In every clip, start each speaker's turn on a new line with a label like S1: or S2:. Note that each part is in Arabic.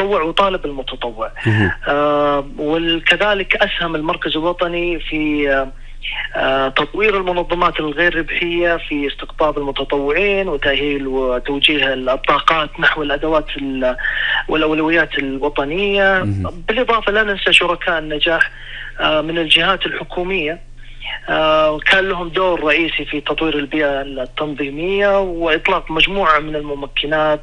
S1: المتطوع وطالب المتطوع. وكذلك أسهم المركز الوطني في تطوير المنظمات الغير ربحية في استقطاب المتطوعين وتأهيل وتوجيه الطاقات نحو الأدوات والأولويات الوطنية. بالإضافة لا ننسى شركاء النجاح من الجهات الحكومية، كان لهم دور رئيسي في تطوير البيئة التنظيمية وإطلاق مجموعة من الممكنات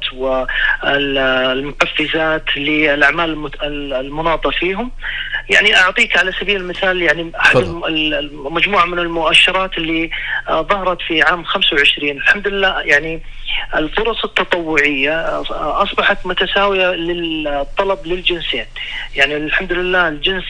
S1: والمحفزات للأعمال المناطة فيهم. يعني أعطيك على سبيل المثال يعني أحد مجموعة من المؤشرات اللي ظهرت في عام 25. الحمد لله يعني الفرص التطوعية أصبحت متساوية للطلب للجنسين. يعني الحمد لله الجنس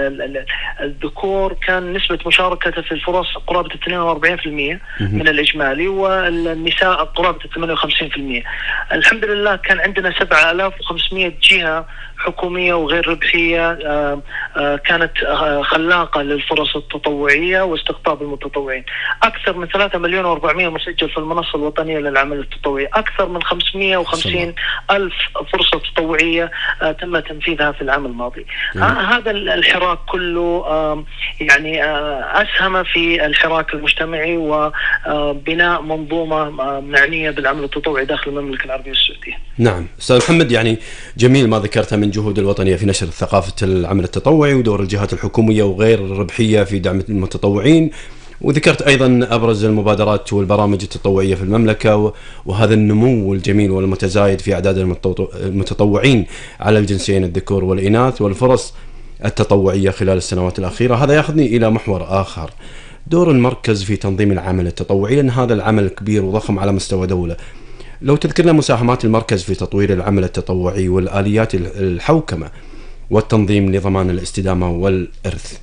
S1: الذكور كان نسبة مشاركته في الفرص قرابة 42% من الإجمالي، والنساء قرابة 58%. الحمد لله كان عندنا 7500 جهة حكومية وغير ربحية كانت خلاقة للفرص التطوعية واستقطاب المتطوعين. أكثر من 3 مليون و400 مسجل في المنصة الوطنية للعمل التطوعي. أكثر من 550 ألف فرصة تطوعية تم تنفيذها في العام الماضي. هذا الحراك كله يعني أسهم في الحراك المجتمعي وبناء منظومة معنية بالعمل التطوعي داخل المملكة العربية السعودية.
S2: نعم أستاذ محمد، يعني جميل ما ذكرته من جهود الوطنية في نشر ثقافة العمل التطوعي ودور الجهات الحكومية وغير الربحية في دعم المتطوعين، وذكرت أيضا أبرز المبادرات والبرامج التطوعية في المملكة وهذا النمو الجميل والمتزايد في أعداد المتطوعين على الجنسين الذكور والإناث والفرص التطوعية خلال السنوات الأخيرة. هذا يأخذني إلى محور آخر، دور المركز في تنظيم العمل التطوعي، لأن هذا العمل كبير وضخم على مستوى دولة. لو تذكرنا مساهمات المركز في تطوير العمل التطوعي والآليات الحوكمة والتنظيم لضمان الاستدامة والإرث.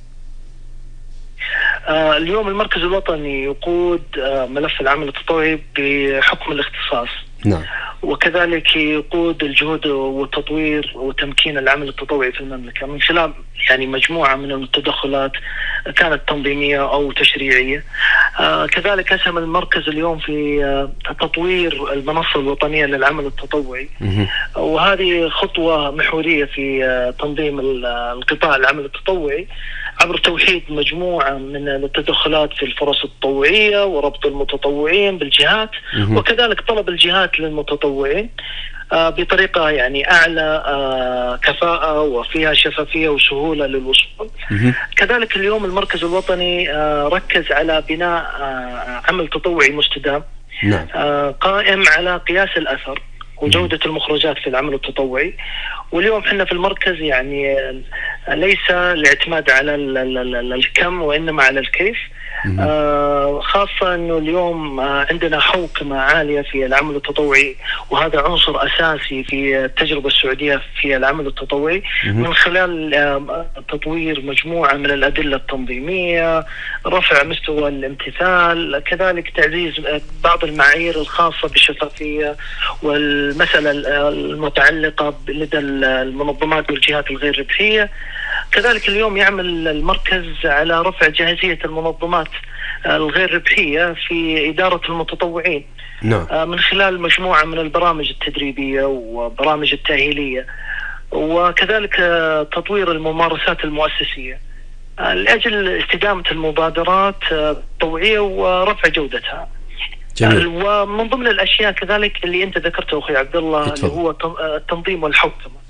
S1: اليوم المركز الوطني يقود ملف العمل التطوعي بحكم الاختصاص.
S2: نعم.
S1: وكذلك يقود الجهود والتطوير وتمكين العمل التطوعي في المملكة من خلال يعني مجموعة من التدخلات كانت تنظيمية أو تشريعية. كذلك أسهم المركز اليوم في تطوير المنصة الوطنية للعمل التطوعي، وهذه خطوة محورية في تنظيم القطاع العمل التطوعي عبر توحيد مجموعة من التدخلات في الفرص التطوعية وربط المتطوعين بالجهات، وكذلك طلب الجهات للمتطوعين بطريقة يعني أعلى كفاءة وفيها شفافية وسهولة للوصول. كذلك اليوم المركز الوطني ركز على بناء عمل تطوعي مستدام قائم على قياس الأثر وجودة المخرجات في العمل التطوعي. واليوم احنا في المركز يعني ليس الاعتماد على الكم وإنما على الكيف. خاصة أنه اليوم عندنا حوكمة عالية في العمل التطوعي، وهذا عنصر أساسي في التجربة السعودية في العمل التطوعي من خلال تطوير مجموعة من الأدلة التنظيمية، رفع مستوى الامتثال، كذلك تعزيز بعض المعايير الخاصة بالشفافية والمسألة المتعلقة لدى المنظمات والجهات الغير ربحية. كذلك اليوم يعمل المركز على رفع جاهزية المنظمات الغير ربحية في إدارة المتطوعين من خلال مجموعة من البرامج التدريبية وبرامج التأهيلية، وكذلك تطوير الممارسات المؤسسية لأجل استدامة المبادرات التطوعية ورفع جودتها.
S2: جميل.
S1: ومن ضمن الأشياء كذلك اللي أنت ذكرته أخي عبد الله اللي هو التنظيم والحوكمة.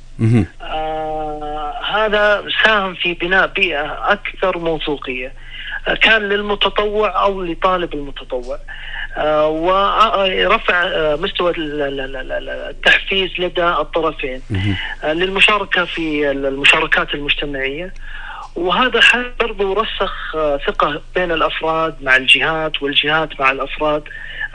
S1: هذا ساهم في بناء بيئة أكثر موثوقية كان للمتطوع أو لطالب المتطوع، ورفع مستوى التحفيز لدى الطرفين للمشاركة في المشاركات المجتمعية. وهذا برضو رسخ ثقة بين الأفراد مع الجهات والجهات مع الأفراد.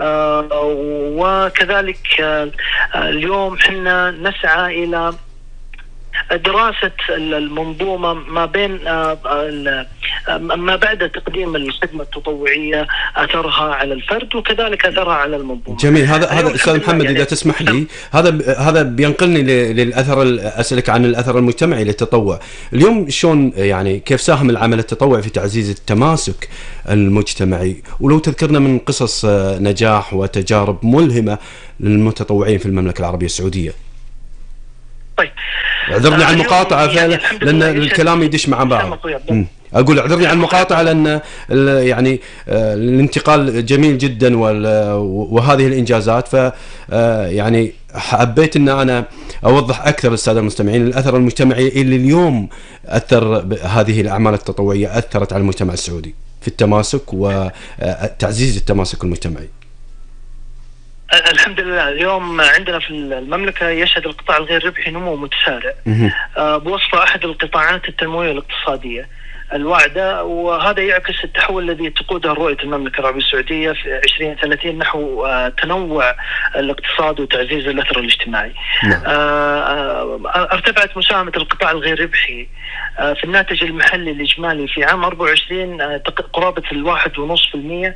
S1: وكذلك اليوم حنا نسعى إلى دراسة المنظومة ما بين ما بعد تقديم الخدمة التطوعية أثرها على الفرد وكذلك أثرها على المنظومة.
S2: جميل. هذا أستاذ محمد يعني إذا تسمح لي هذا بينقلني للأثر، أسألك عن الأثر المجتمعي للتطوع اليوم. شلون يعني كيف ساهم العمل التطوعي في تعزيز التماسك المجتمعي؟ ولو تذكرنا من قصص نجاح وتجارب ملهمة للمتطوعين في المملكة العربية السعودية.
S1: طيب
S2: اعذرني عن المقاطعه
S1: يعني
S2: لان الكلام يدش مع بعض. اقول اعذرني عن المقاطعه لان يعني الانتقال جميل جدا وهذه الانجازات، ف يعني حبيت ان انا اوضح اكثر للساده المستمعين الاثر المجتمعي اللي اليوم اثر هذه الاعمال التطوعيه اثرت على المجتمع السعودي في التماسك وتعزيز التماسك المجتمعي.
S1: الحمد لله اليوم عندنا في المملكة يشهد القطاع الغير ربحي نمو متسارع بوصفه أحد القطاعات التنموية الاقتصادية الواعدة، وهذا يعكس التحول الذي تقوده رؤية المملكة العربية السعودية في 2030 نحو تنوع الاقتصاد وتعزيز الأثر الاجتماعي. ارتفعت مساهمة القطاع الغير ربحي في الناتج المحلي الإجمالي في عام 24 قرابة 1.5%،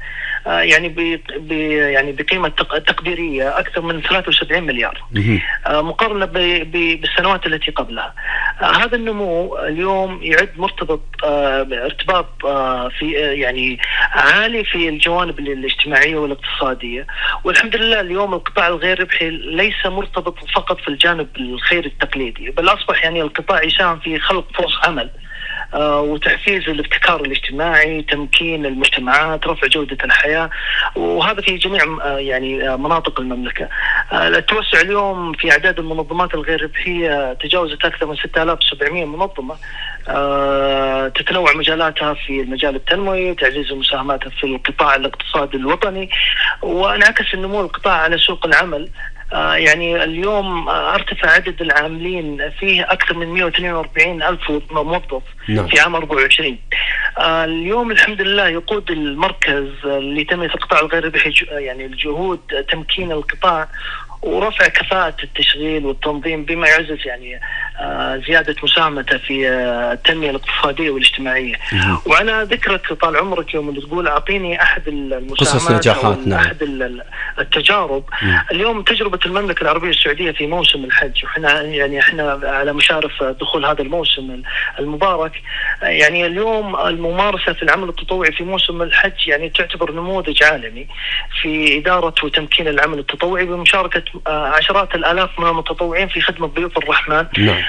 S1: يعني بقيمة تقديرية أكثر من 73 مليار مقارنة بالسنوات التي قبلها. هذا النمو اليوم يعد مرتبط ارتباط في يعني عالي في الجوانب الاجتماعية والاقتصادية، والحمد لله اليوم القطاع الغير ربحي ليس مرتبط فقط في الجانب الخيري التقليدي، بل أصبح يعني القطاع يساهم في خلق فرص عمل وتحفيز الابتكار الاجتماعي، تمكين المجتمعات، رفع جودة الحياة، وهذا في جميع يعني مناطق المملكة. التوسع اليوم في أعداد المنظمات الغير ربحية تجاوزت أكثر من 6700 منظمة، تتنوع مجالاتها في المجال التنموي وتعزيز مساهماتها في القطاع الاقتصادي الوطني، وانعكس النمو القطاع على سوق العمل. يعني اليوم ارتفع عدد العاملين فيه أكثر من 142 ألف موظف في عام 24. اليوم الحمد لله يقود المركز لتنمية القطاع الغير ربحي يعني الجهود تمكين القطاع ورفع كفاءة التشغيل والتنظيم، بما يعزز يعني زيادة مساهمته في التنمية الاقتصادية والاجتماعية. وأنا ذكرك طال عمرك يوم تقول أعطيني أحد المساهمات أو أحد التجارب. اليوم تجربة المملكة العربية السعودية في موسم الحج، وإحنا يعني إحنا على مشارف دخول هذا الموسم المبارك. يعني اليوم الممارسة في العمل التطوعي في موسم الحج يعني تعتبر نموذج عالمي في إدارة وتمكين العمل التطوعي بمشاركة عشرات الآلاف من المتطوعين في خدمة ضيوف الرحمن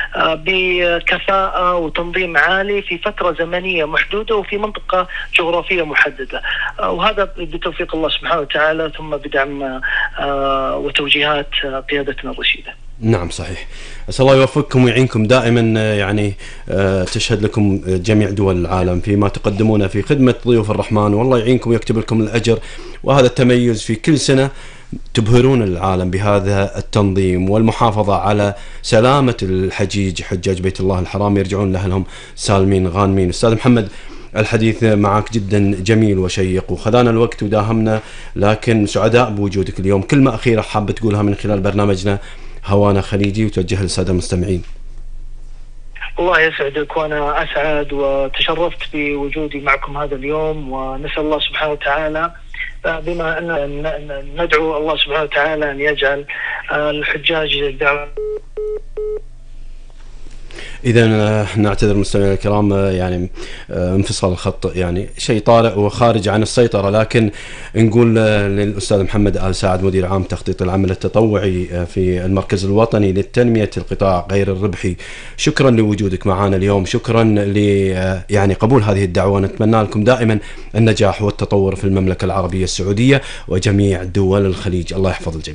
S1: بكفاءة وتنظيم عالي في فترة زمنية محدودة وفي منطقة جغرافية محددة، وهذا بتوفيق الله سبحانه وتعالى ثم بدعم وتوجيهات قيادتنا الرشيدة.
S2: نعم صحيح. أسأل الله يوفقكم ويعينكم دائما، يعني تشهد لكم جميع دول العالم فيما تقدمونه في خدمة ضيوف الرحمن، والله يعينكم ويكتب لكم الأجر، وهذا التميز في كل سنة تبهرون العالم بهذا التنظيم والمحافظة على سلامة الحجيج حجاج بيت الله الحرام يرجعون لأهلهم سالمين غانمين. أستاذ محمد الحديث معك جدا جميل وشيق وخذانا الوقت وداهمنا، لكن سعداء بوجودك اليوم. كلمة أخيرة حابة تقولها من خلال برنامجنا هوانا خليجي وتوجهها للسادة المستمعين؟
S1: الله يسعدك، وأنا أسعد وتشرفت بوجودي معكم هذا اليوم، ونسأل الله سبحانه وتعالى بما أن ندعو الله سبحانه وتعالى أن يجعل الحجاج دعوة.
S2: إذا نعتذر مستمعينا الكرام، يعني انفصال الخط يعني شيء طارئ وخارج عن السيطرة، لكن نقول للأستاذ محمد آل سعد مدير عام تخطيط العمل التطوعي في المركز الوطني للتنمية القطاع غير الربحي، شكرا لوجودك معنا اليوم، شكرا يعني قبول هذه الدعوة. نتمنى لكم دائما النجاح والتطور في المملكة العربية السعودية وجميع دول الخليج. الله يحفظ الجميع.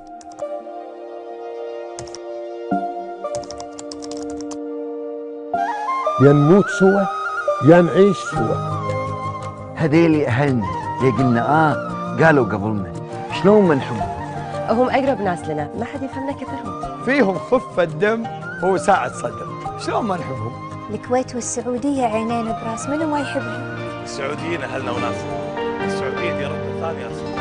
S3: يا نموت سوا يا نعيش سوا.
S4: هذيلي أهلنا اللي قلنا قالوا قبلنا، شلون ما نحبهم؟
S5: هم أقرب ناس لنا، ما حد يفهمنا كثرهم.
S3: فيهم خفة دم وسعة صدر، شلون ما نحبهم؟
S6: الكويت والسعودية عينين براس، منو ما يحبهم؟
S7: السعوديين أهلنا وناسنا، السعودية دي رب ثاني أصلا.